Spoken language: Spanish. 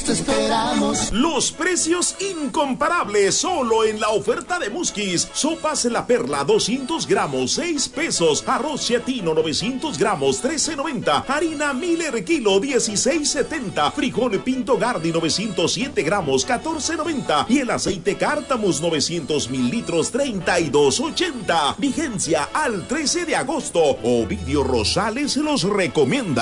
te esperamos. Los precios incomparables solo en la oferta de Musquis. Sopas La Perla 200 gramos 6 pesos. Arroz Chatino 900 gramos 13.90. Harina Miller kilo 16.70. Frijol Pinto Gardi 907 gramos 14.90. Y el aceite Cártamus 900 mililitros 32.80. Vigencia al 13 de agosto. Ovidio Rosales los recomienda.